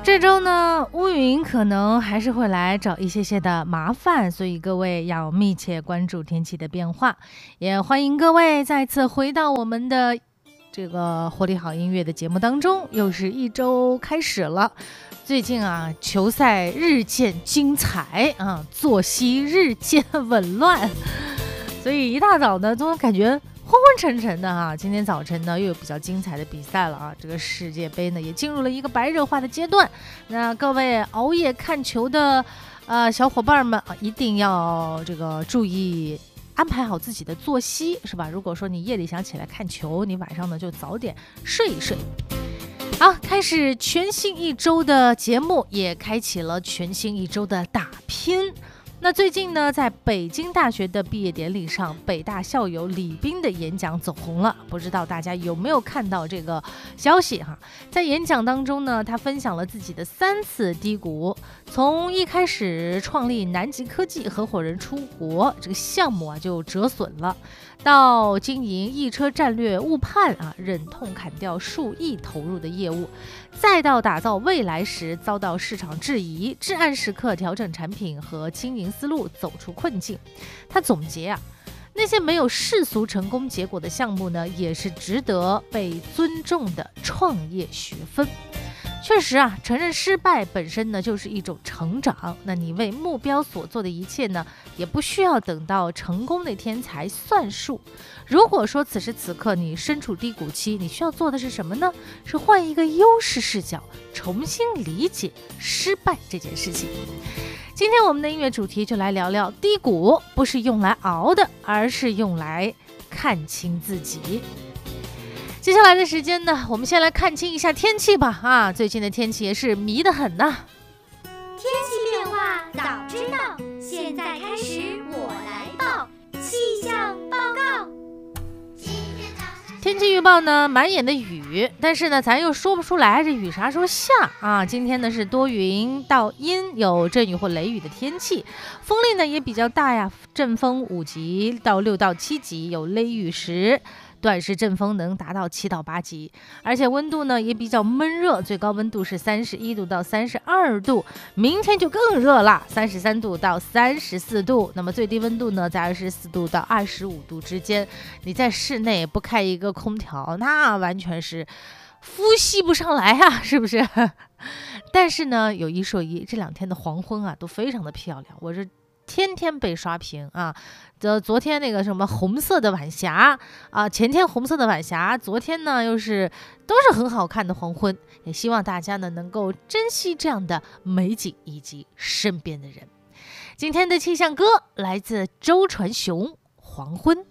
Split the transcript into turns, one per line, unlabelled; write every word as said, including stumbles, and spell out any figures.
这周呢，乌云可能还是会来找一些些的麻烦，所以各位要密切关注天气的变化。也欢迎各位再次回到我们的这个活力好音乐的节目当中，又是一周开始了。最近啊，球赛日渐精彩啊，作息日渐紊乱，所以一大早呢，总感觉昏昏沉沉的哈、啊，今天早晨呢又有比较精彩的比赛了啊！这个世界杯呢也进入了一个白热化的阶段。那各位熬夜看球的呃小伙伴们啊，一定要这个注意安排好自己的作息，是吧？如果说你夜里想起来看球，你晚上呢就早点睡一睡。好，开始全新一周的节目，也开启了全新一周的打拼。那最近呢，在北京大学的毕业典礼上，北大校友李斌的演讲走红了，不知道大家有没有看到这个消息哈？在演讲当中呢，他分享了自己的三次低谷，从一开始创立南极科技合伙人出国这个项目啊就折损了，到经营易车战略误判啊，忍痛砍掉数亿投入的业务，再到打造未来时遭到市场质疑，至暗时刻调整产品和经营思路，走出困境。他总结啊，那些没有世俗成功结果的项目呢，也是值得被尊重的创业学分。确实啊，承认失败本身呢就是一种成长。那你为目标所做的一切呢，也不需要等到成功那天才算数。如果说此时此刻你身处低谷期，你需要做的是什么呢？是换一个优势视角，重新理解失败这件事情。今天我们的音乐主题就来聊聊低谷不是用来熬的，而是用来看清自己。接下来的时间呢，我们先来看清一下天气吧。啊，最近的天气也是迷得很呐、啊。
天气变化早知道，现在开始我来报气象报告。
天气预报呢，满眼的雨，但是呢，咱又说不出来这雨啥时候下啊。今天呢是多云到阴，有阵雨或雷雨的天气，风力呢也比较大呀，阵风五级到六到七级，有雷雨时。短时阵风能达到七到八级，而且温度呢也比较闷热，最高温度是三十一度到三十二度，明天就更热了，三十三度到三十四度，那么最低温度呢在二十四度到二十五度之间。你在室内不开一个空调，那完全是呼吸不上来啊，是不是？但是呢，有一说一，这两天的黄昏啊都非常的漂亮，我是天天被刷屏啊！这昨天那个什么红色的晚霞啊，前天红色的晚霞，昨天呢又是都是很好看的黄昏。也希望大家呢能够珍惜这样的美景以及身边的人。今天的气象歌来自周传雄，黄昏。